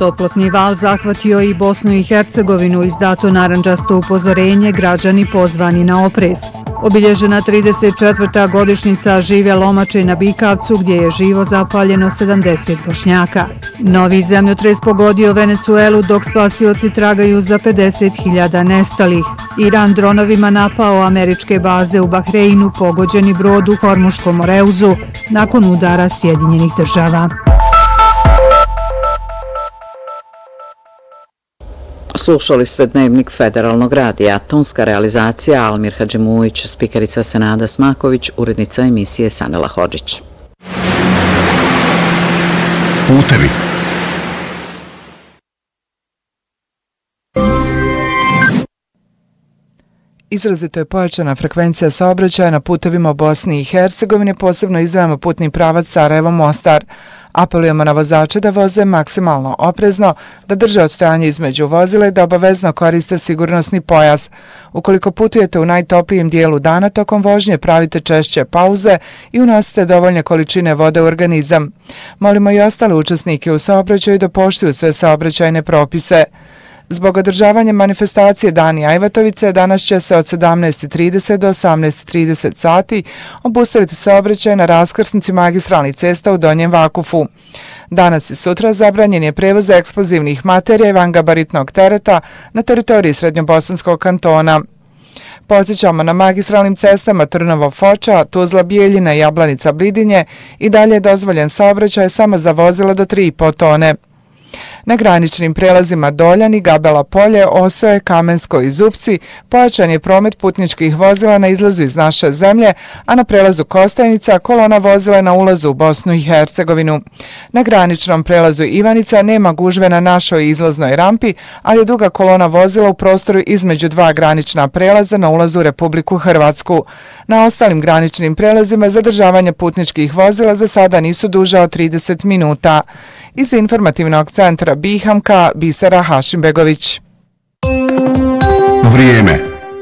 Toplotni val zahvatio i Bosnu i Hercegovinu, izdato narandžasto upozorenje, građani pozvani na oprez. Obilježena 34. godišnjica žive lomače na Bikavcu, gdje je živo zapaljeno 70 Bošnjaka. Novi zemljotres pogodio Venecuelu, dok spasioci tragaju za 50.000 nestalih. Iran dronovima napao američke baze u Bahreinu, pogođeni brod u Hormuškom Moreuzu nakon udara Sjedinjenih država. Slušali ste Dnevnik Federalnog radija, tonska realizacija Almir Hadžimujić, spikerica Senada Smaković, urednica emisije Sanela Hodžić. Putevi. Izrazito je pojačana frekvencija saobraćaja na putevima u Bosni i Hercegovini, posebno izdvajamo putni pravac Sarajevo-Mostar. Apelujemo na vozače da voze maksimalno oprezno, da drže odstojanje između vozila i da obavezno koriste sigurnosni pojas. Ukoliko putujete u najtoplijem dijelu dana, tokom vožnje pravite češće pauze i unosite dovoljne količine vode u organizam. Molimo i ostale učesnike u saobraćaju da poštuju sve saobraćajne propise. Zbog održavanja manifestacije Dani Ajvatovice, danas će se od 17:30 do 18:30 sati obustaviti saobraćaj na raskrsnici magistralnih cesta u Donjem Vakufu. Danas i sutra zabranjen je prevoz eksplozivnih materija i vangabaritnog tereta na teritoriji Srednjobosanskog kantona. Podsjećamo, na magistralnim cestama Trnovo-Foča, Tuzla-Bijeljina i Jablanica-Blidinje i dalje je dozvoljen saobraćaj samo za vozila do 3,5 tone. Na graničnim prelazima Doljani, Gabela Polje, Osoje, Kamensko i Zupci pojačan je promet putničkih vozila na izlazu iz naše zemlje, a na prelazu Kostajnica kolona vozila je na ulazu u Bosnu i Hercegovinu. Na graničnom prelazu Ivanica nema gužve na našoj izlaznoj rampi, ali je duga kolona vozila u prostoru između dva granična prelaza na ulazu u Republiku Hrvatsku. Na ostalim graničnim prelazima zadržavanje putničkih vozila za sada nisu duža od 30 minuta. Iz informativnog centra Bihamka, Bisera Hašimbegović. Vrijeme.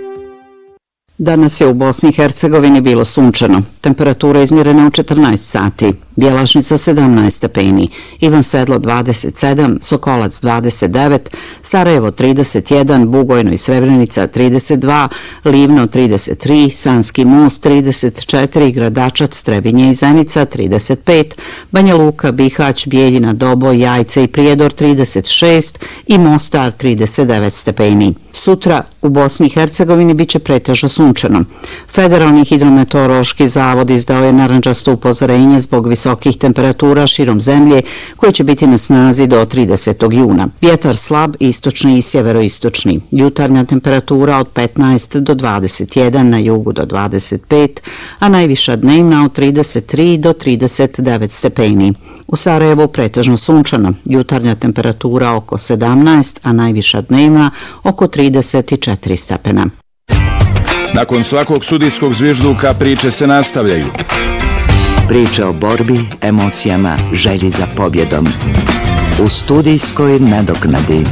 Danas je u Bosni i Hercegovini bilo sunčano. Temperatura izmjerena u 14 sati. Bjelašnica 17 stepeni, Ivan Sedlo 27, Sokolac 29, Sarajevo 31, Bugojno i Srebrenica 32, Livno 33, Sanski most 34, Gradačac, Trebinje i Zenica 35, Banja Luka, Bihać, Bijeljina, Doboj, Jajce i Prijedor 36 i Mostar 39 stepeni. Sutra u Bosni i Hercegovini biće pretežno sunčano. Federalni hidrometeorološki zavod izdao je narandžasto upozorenje zbog visokih temperatura širom zemlje koje će biti na snazi do 30. juna. Vjetar slab, istočni i sjeveroistočni. Jutarnja temperatura od 15 do 21, na jugu do 25, a najviša dnevna od 33 do 39 stepeni. U Sarajevu pretežno sunčano. Jutarnja temperatura oko 17, a najviša dnevna oko 34 stepena. Nakon svakog sudijskog zvižduka priče se nastavljaju. Priče o borbi, emocijama, želji za pobjedom. U studijskoj nadoknadi.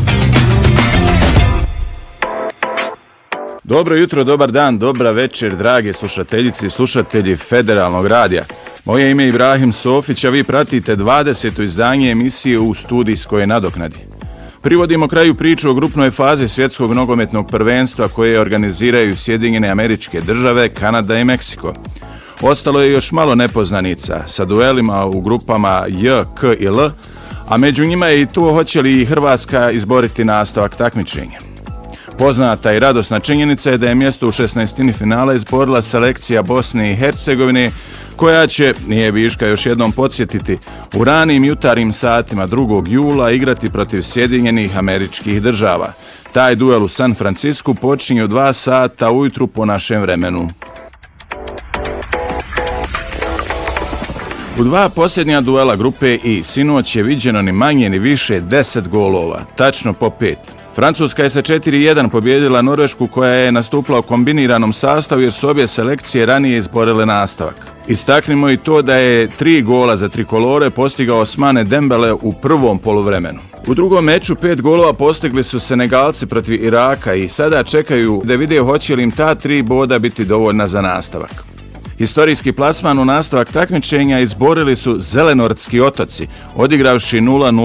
Dobro jutro, dobar dan, dobra večer, drage slušateljice i slušatelji Federalnog radija. Moje ime je Ibrahim Sofić, a vi pratite 20. izdanje emisije U studijskoj nadoknadi. Privodimo kraju priču o grupnoj fazi svjetskog nogometnog prvenstva koje organiziraju Sjedinjene Američke Države, Kanada i Meksiko. Ostalo je još malo nepoznanica sa duelima u grupama J, K i L, a među njima je i to hoće li Hrvatska izboriti nastavak takmičenja. Poznata i radosna činjenica je da je mjesto u 16. finala izborila selekcija Bosne i Hercegovine, koja će, nije viška još jednom podsjetiti, u ranim jutarnjim satima 2. jula igrati protiv Sjedinjenih Američkih Država. Taj duel u San Francisku počinje u 2 sata ujutru po našem vremenu. U 2 posljednja duela grupe I sinoć je viđeno ni manje ni više 10 golova, tačno po 5. Francuska je sa 4:1 pobjedila Norvešku, koja je nastupila u kombiniranom sastavu jer su obje selekcije ranije izborile nastavak. Istaknimo i to da je 3 gola za trikolore postigao Osmane Dembele u prvom poluvremenu. U drugom meču 5 golova postigli su Senegalci protiv Iraka i sada čekaju da vide hoće li im ta 3 boda biti dovoljna za nastavak. Historijski plasman u nastavak takmičenja izborili su Zelenortski otoci, odigravši 0:0